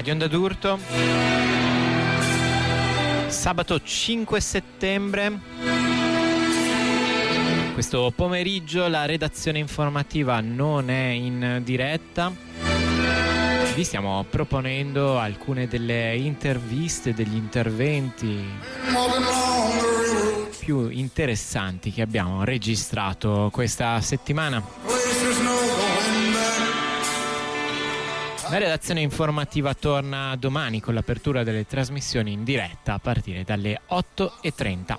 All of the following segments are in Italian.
Radio Onda d'Urto. Sabato 5 settembre. Questo pomeriggio la redazione informativa non è in diretta. Vi stiamo proponendo alcune delle interviste, degli interventi più interessanti che abbiamo registrato questa settimana. La redazione informativa torna domani con l'apertura delle trasmissioni in diretta a partire dalle 8:30.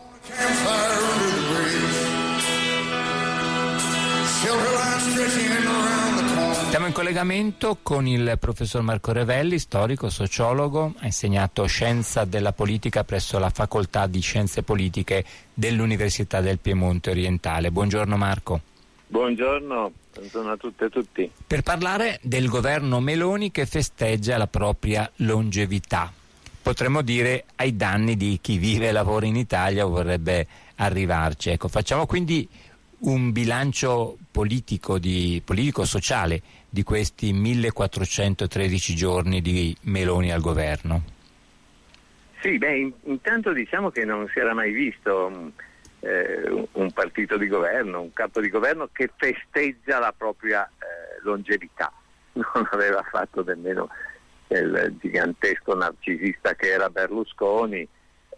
Siamo in collegamento con il professor Marco Revelli, storico, sociologo, ha insegnato scienza della politica presso la Facoltà di Scienze Politiche dell'Università del Piemonte Orientale. Buongiorno Marco. Buongiorno a tutte e tutti. Per parlare del governo Meloni che festeggia la propria longevità, potremmo dire ai danni di chi vive e lavora in Italia o vorrebbe arrivarci. Ecco, facciamo quindi un bilancio politico-sociale di questi 1413 giorni di Meloni al governo. Sì, intanto diciamo che non si era mai visto un partito di governo, un capo di governo che festeggia la propria longevità. Non aveva fatto nemmeno il gigantesco narcisista che era Berlusconi,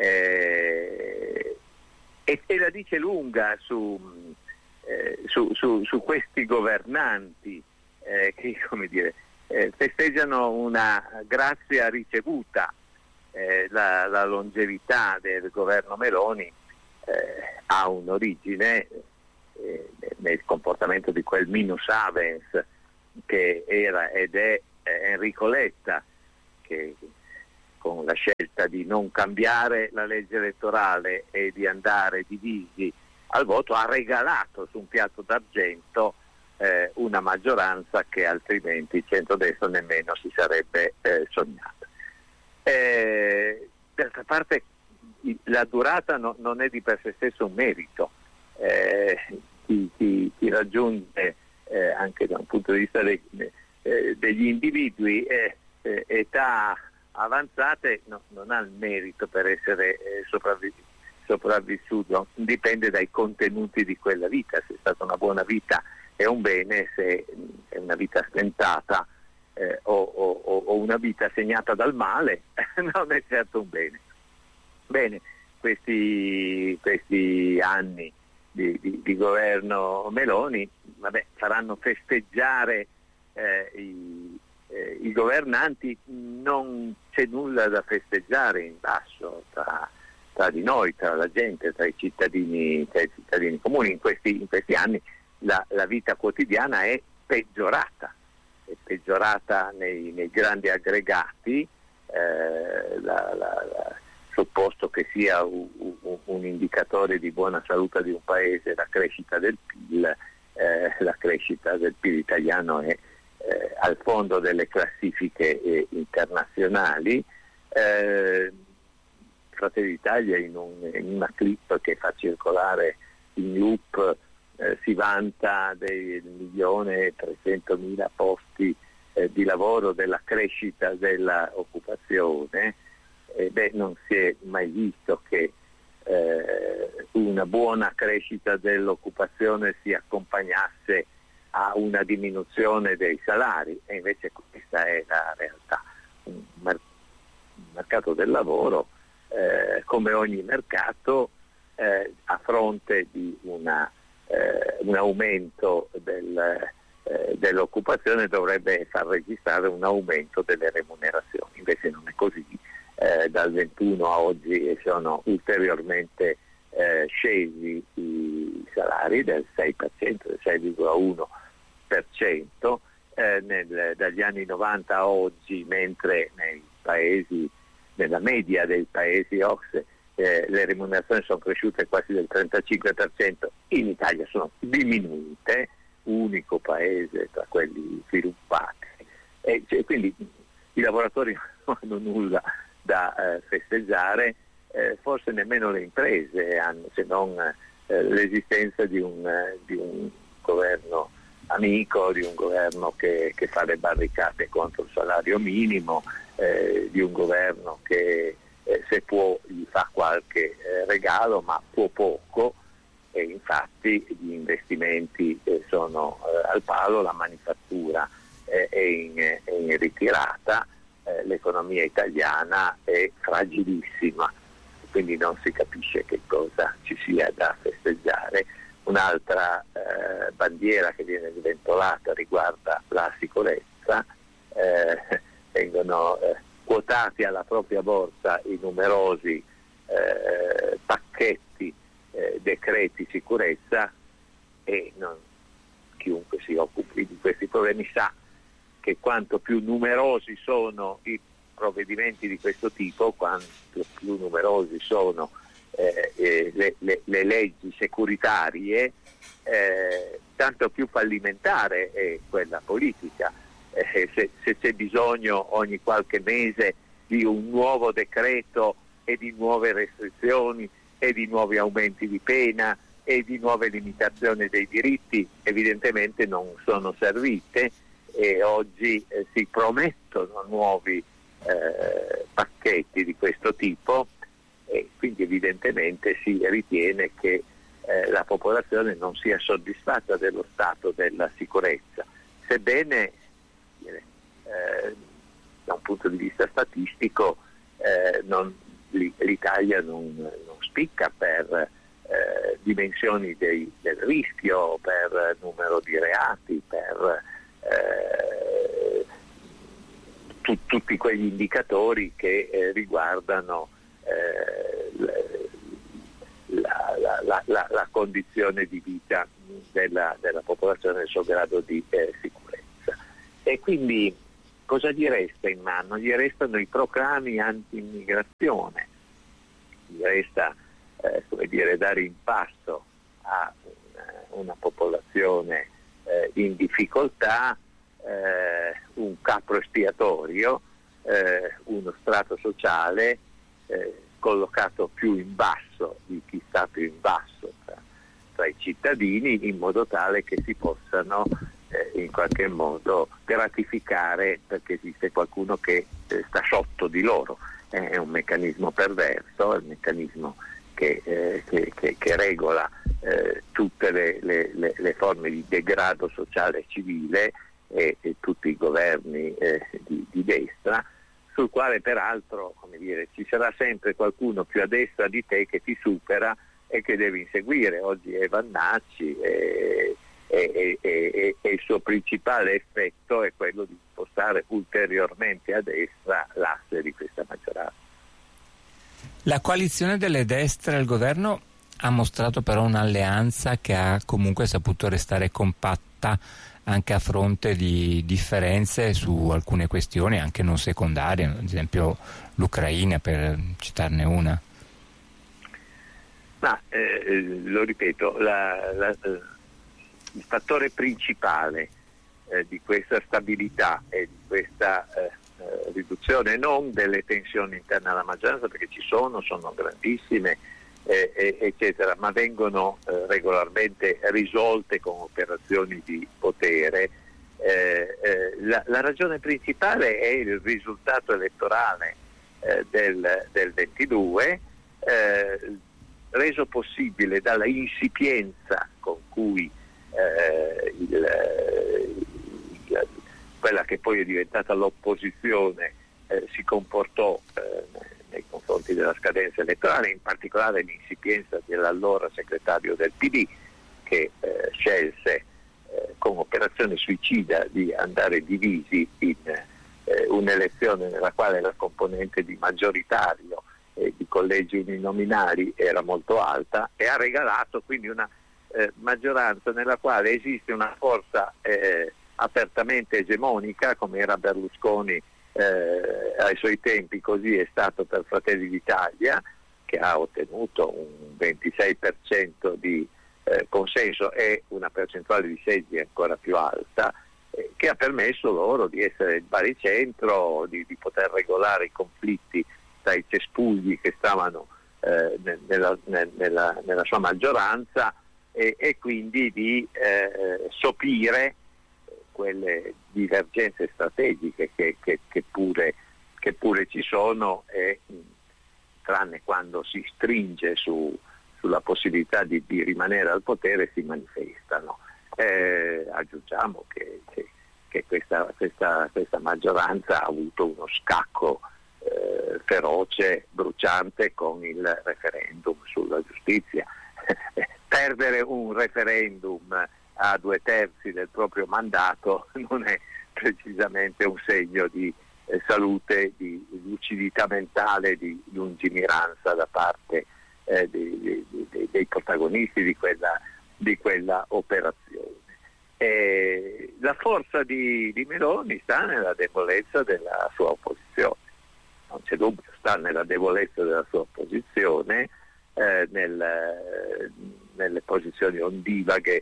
e la dice lunga su questi governanti che, come dire, festeggiano una grazia ricevuta. La longevità del governo Meloni ha un'origine nel comportamento di quel minus avens che era ed è Enrico Letta, che con la scelta di non cambiare la legge elettorale e di andare divisi al voto ha regalato su un piatto d'argento una maggioranza che altrimenti il centrodestra nemmeno si sarebbe sognata. D'altra parte la durata non è di per sé stesso un merito. Chi raggiunge anche da un punto di vista degli individui età avanzate non ha il merito per essere sopravvissuto, dipende dai contenuti di quella vita. Se è stata una buona vita è un bene, se è una vita stentata o una vita segnata dal male non è certo un bene. Bene, questi anni di governo Meloni faranno festeggiare i governanti. Non c'è nulla da festeggiare in basso tra di noi, tra la gente, tra i cittadini comuni. In questi anni la vita quotidiana è peggiorata nei grandi aggregati. Supposto che sia un indicatore di buona salute di un paese la crescita del PIL, la crescita del PIL italiano è al fondo delle classifiche internazionali. Fratelli d'Italia in una clip che fa circolare in loop si vanta dei 1.300.000 posti di lavoro, della crescita dell'occupazione. Non si è mai visto che una buona crescita dell'occupazione si accompagnasse a una diminuzione dei salari, e invece questa è la realtà. Un mercato del lavoro, come ogni mercato, a fronte di un aumento dell'occupazione dovrebbe far registrare un aumento delle remunerazioni. Invece non è così. Dal 21 a oggi sono ulteriormente scesi i salari del 6%, del 6,1%, dagli anni 90 a oggi, mentre nella media dei paesi OCSE le remunerazioni sono cresciute quasi del 35%, in Italia sono diminuite, unico paese tra quelli sviluppati. Quindi i lavoratori non hanno nulla da festeggiare, forse nemmeno le imprese hanno, se non l'esistenza di un governo amico, di un governo che fa le barricate contro il salario minimo, di un governo che se può gli fa qualche regalo, ma può poco, e infatti gli investimenti sono al palo, la manifattura è in ritirata, l'economia italiana è fragilissima, quindi non si capisce che cosa ci sia da festeggiare. Un'altra bandiera che viene sventolata riguarda la sicurezza, vengono quotati alla propria borsa i numerosi pacchetti decreti sicurezza, e chiunque si occupi di questi problemi sa che quanto più numerosi sono i provvedimenti di questo tipo, quanto più numerosi sono le leggi securitarie, tanto più fallimentare è quella politica. Se c'è bisogno ogni qualche mese di un nuovo decreto e di nuove restrizioni e di nuovi aumenti di pena e di nuove limitazioni dei diritti, evidentemente non sono servite, e oggi si promettono nuovi pacchetti di questo tipo, e quindi evidentemente si ritiene che la popolazione non sia soddisfatta dello stato della sicurezza, sebbene da un punto di vista statistico l'Italia non spicca per dimensioni del rischio, per numero di reati, per tutti quegli indicatori che riguardano la condizione di vita della popolazione, il suo grado di sicurezza. E quindi cosa gli resta in mano? Gli restano i proclami anti-immigrazione, gli resta dare in pasto a una popolazione in difficoltà un capro espiatorio, uno strato sociale collocato più in basso di chi sta più in basso tra i cittadini, in modo tale che si possano in qualche modo gratificare perché esiste qualcuno che sta sotto di loro. È un meccanismo perverso, è un meccanismo che regola tutte le forme di degrado sociale e civile e tutti i governi di destra, sul quale peraltro ci sarà sempre qualcuno più a destra di te che ti supera e che devi inseguire. Oggi è Vannacci e il suo principale effetto è quello di spostare ulteriormente a destra l'asse di questa maggioranza. La coalizione delle destre al governo ha mostrato però un'alleanza che ha comunque saputo restare compatta anche a fronte di differenze su alcune questioni anche non secondarie, ad esempio l'Ucraina, per citarne una. Ma lo ripeto, il fattore principale di questa stabilità e di questa riduzione non delle tensioni interne alla maggioranza, perché sono grandissime, eccetera, ma vengono regolarmente risolte con operazioni di potere. La ragione principale è il risultato elettorale del 22, reso possibile dalla insipienza con cui quella che poi è diventata l'opposizione si comportò nei confronti della scadenza elettorale, in particolare l'insipienza dell'allora segretario del PD, che scelse con operazione suicida di andare divisi in un'elezione nella quale la componente di maggioritario e di collegi uninominali era molto alta, e ha regalato quindi una maggioranza nella quale esiste una forza apertamente egemonica, come era Berlusconi ai suoi tempi, così è stato per Fratelli d'Italia, che ha ottenuto un 26% di consenso e una percentuale di seggi ancora più alta, che ha permesso loro di essere il baricentro, di poter regolare i conflitti tra i cespugli che stavano nella sua maggioranza, e quindi di sopire quelle divergenze strategiche che pure ci sono, e tranne quando si stringe sulla possibilità di rimanere al potere, si manifestano. Aggiungiamo che questa maggioranza ha avuto uno scacco feroce, bruciante con il referendum sulla giustizia. Perdere un referendum a 2/3 del proprio mandato non è precisamente un segno di salute, di lucidità mentale, di lungimiranza da parte dei protagonisti di quella operazione. La forza di Meloni sta nella debolezza della sua opposizione, non c'è dubbio, sta nella debolezza della sua opposizione, nelle posizioni ondivaghe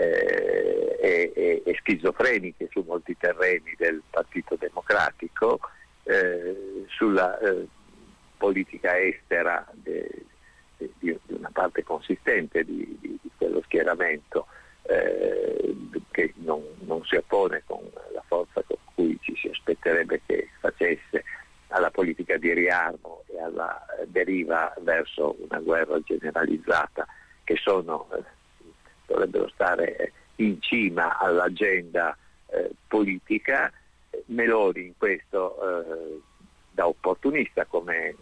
e schizofreniche su molti terreni del Partito Democratico, sulla politica estera di una parte consistente di quello schieramento, che non si oppone con la forza con cui ci si aspetterebbe che facesse alla politica di riarmo e alla deriva verso una guerra generalizzata, che dovrebbero stare in cima all'agenda politica. Meloni in questo, da opportunista, come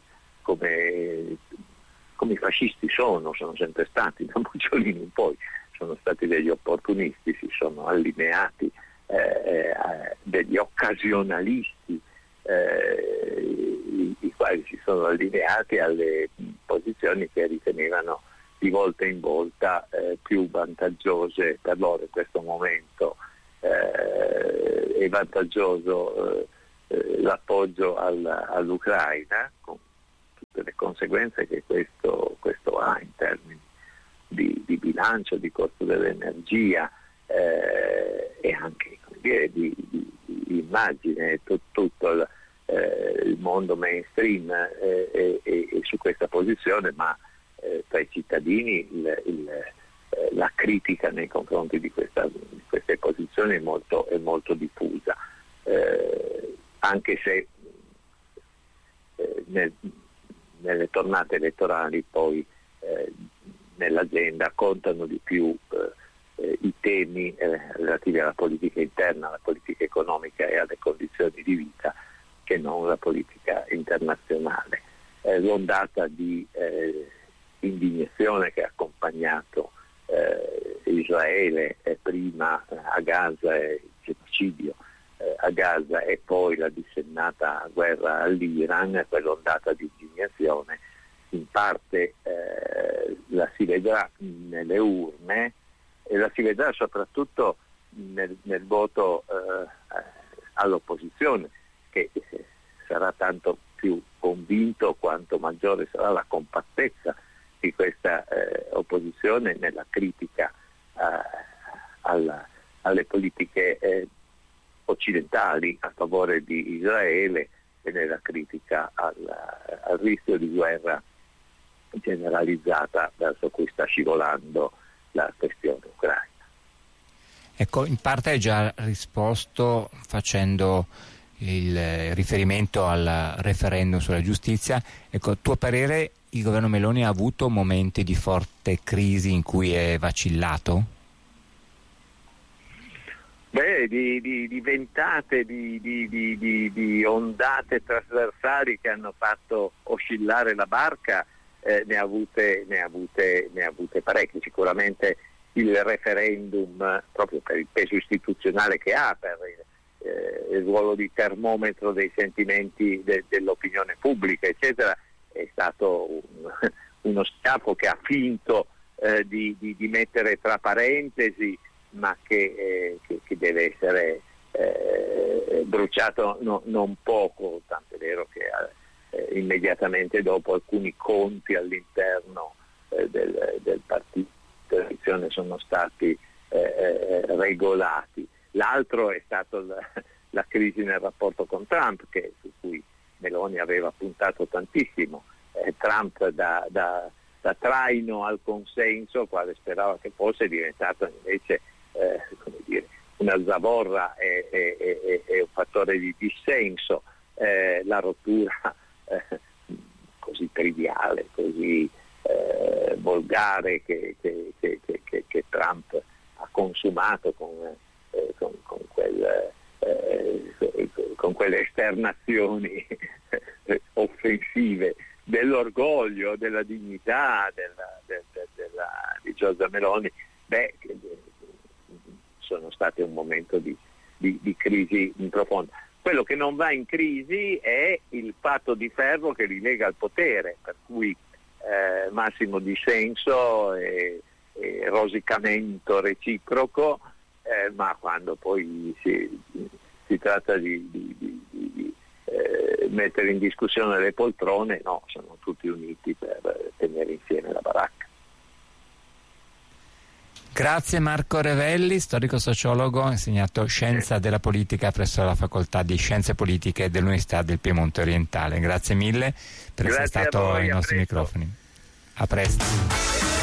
i fascisti sono sempre stati, da Mussolini in poi sono stati degli opportunisti, si sono allineati, degli occasionalisti, i quali si sono allineati alle posizioni che ritenevano di volta in volta più vantaggiose per loro in questo momento. È vantaggioso l'appoggio all'Ucraina, con tutte le conseguenze che questo ha in termini di bilancio, di costo dell'energia, e anche, come dire, di immagine. Tutto il mondo mainstream è su questa posizione, ma tra i cittadini la critica nei confronti di queste posizioni è molto diffusa, anche se nelle tornate elettorali poi nell'agenda contano di più i temi relativi alla politica interna, alla politica economica e alle condizioni di vita, che non la politica internazionale. L'ondata di indignazione che ha accompagnato Israele, prima a Gaza e il genocidio a Gaza e poi la dissennata guerra all'Iran, quell'ondata di indignazione in parte la si vedrà nelle urne, e la si vedrà soprattutto nel voto all'opposizione, che sarà tanto più convinto quanto maggiore sarà la compattezza di questa opposizione nella critica alle politiche occidentali a favore di Israele e nella critica al rischio di guerra generalizzata verso cui sta scivolando la questione ucraina. Ecco, in parte hai già risposto facendo il riferimento al referendum sulla giustizia. Ecco, a tuo parere il governo Meloni ha avuto momenti di forte crisi in cui è vacillato? Beh, di ventate, di ondate trasversali che hanno fatto oscillare la barca, ne ha avute parecchie. Sicuramente il referendum, proprio per il peso istituzionale che ha, per il ruolo di termometro dei sentimenti dell'opinione pubblica, eccetera, è stato uno schiaffo che ha finto di mettere tra parentesi, ma che deve essere bruciato non poco, tant'è vero che immediatamente dopo alcuni conti all'interno del partito di opposizione sono stati regolati. L'altro è stato la crisi nel rapporto con Trump, su cui Meloni aveva puntato tantissimo. Trump da da traino al consenso, quale sperava che fosse, è diventato invece una zavorra e un fattore di dissenso. La rottura così triviale, così volgare che Trump ha consumato con quelle esternazioni offensive dell'orgoglio, della dignità di Giorgia Meloni, sono state un momento di crisi profonda. Quello che non va in crisi è il patto di ferro che li lega al potere, per cui massimo dissenso e rosicamento reciproco, ma quando poi si tratta di mettere in discussione le poltrone, no, sono tutti uniti per tenere insieme la baracca. Grazie Marco Revelli, storico sociologo, ha insegnato scienza della politica presso la facoltà di scienze politiche dell'Università del Piemonte Orientale. Grazie mille per essere stato ai nostri microfoni. A presto.